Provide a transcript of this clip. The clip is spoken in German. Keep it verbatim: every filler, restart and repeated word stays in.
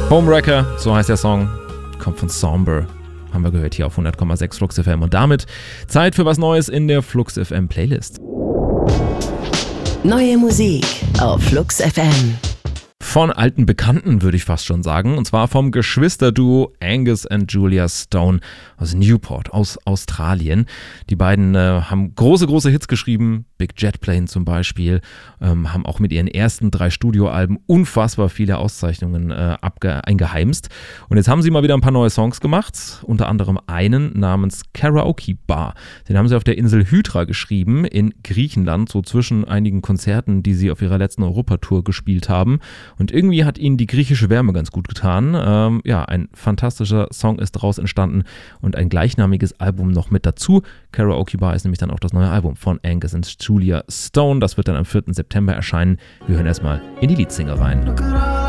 Homewrecker, so heißt der Song, kommt von Somber. Haben wir gehört hier auf hundert Komma sechs Flux F M. Und damit Zeit für was Neues in der Flux F M Playlist. Neue Musik auf Flux F M. Von alten Bekannten, würde ich fast schon sagen. Und zwar vom Geschwisterduo Angus und Julia Stone aus Newport, aus Australien. Die beiden äh, haben große, große Hits geschrieben. Big Jet Plane zum Beispiel. Ähm, haben auch mit ihren ersten drei Studioalben unfassbar viele Auszeichnungen äh, abge- eingeheimst. Und jetzt haben sie mal wieder ein paar neue Songs gemacht. Unter anderem einen namens Karaoke Bar. Den haben sie auf der Insel Hydra geschrieben in Griechenland, so zwischen einigen Konzerten, die sie auf ihrer letzten Europatour gespielt haben. Und irgendwie hat ihnen die griechische Wärme ganz gut getan. Ähm, ja, ein fantastischer Song ist daraus entstanden und ein gleichnamiges Album noch mit dazu. Karaoke Bar ist nämlich dann auch das neue Album von Angus und Julia Stone. Das wird dann am vierten September erscheinen. Wir hören erstmal in die Leadsingle rein.